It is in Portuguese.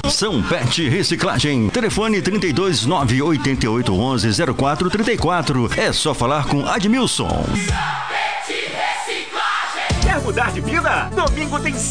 São Pet Reciclagem. Telefone 32988110434. É só falar com Admilson. Quer mudar de vida? Domingo tem